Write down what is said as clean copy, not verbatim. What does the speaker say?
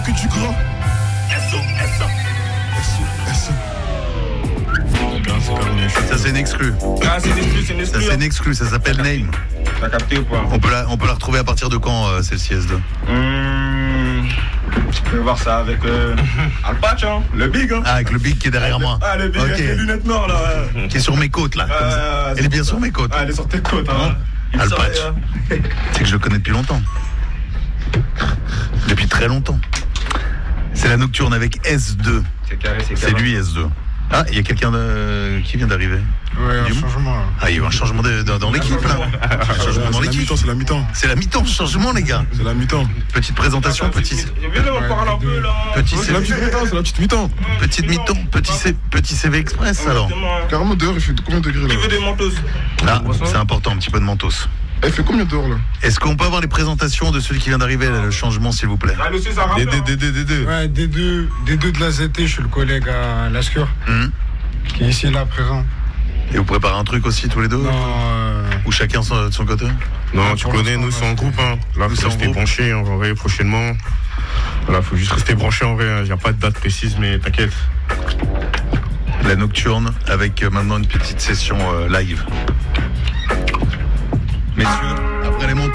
Que du gras. Ça c'est une exclue. Ah, c'est une exclue. Ça c'est une exclue, ça s'appelle Name. T'as capté ou pas? On peut la retrouver à partir de quand, celle-ci S2? Tu peux voir ça avec Alpatch, hein, le big, hein. Ah, avec le big qui est derrière moi. Ah, le big, Ok. avec les lunettes noires, là. Qui est sur mes côtes là. Comme ça. Elle est bien sur mes côtes. Ah, elle est sur tes côtes, hein. Alpatch. C'est que je le connais depuis longtemps. Depuis très longtemps. C'est la nocturne avec S2. C'est carré, C'est lui S2. Ah, il y a quelqu'un qui vient d'arriver. Ouais, un changement là. Ah, il y a eu un changement dans l'équipe là. Un changement dans l'équipe. C'est la mi-temps. C'est la mi-temps, changement les gars. C'est la mi-temps. Petite présentation, petit. Viens là, on parle un peu, là. Petit C'est la CV, petite mi-temps, c'est la petite mi-temps. petite mi-temps, petit CV express alors. Carrément dehors, il fait combien de degrés Qui là? veut des mentos? Ah, c'est important, un petit peu de mentos. Elle fait combien dehors là? Est-ce qu'on peut avoir les présentations de celui qui vient d'arriver, là, le changement s'il vous plaît? Ah, le Suisse arabe. Des deux. Ouais, des deux de la ZT, je suis le collègue à Lascure, qui est ici là présent. Et vous préparez un truc aussi tous les deux? Non, Ou chacun de son côté? Non, tu pour connais, l'instant, nous c'est en groupe. Hein. Là, Nous, faut c'est en rester groupe. branché, on va envoyer prochainement. Voilà, faut juste rester branché en vrai. Il n'y a pas de date précise, mais t'inquiète. La nocturne avec maintenant une petite session live. Messieurs, après les montées.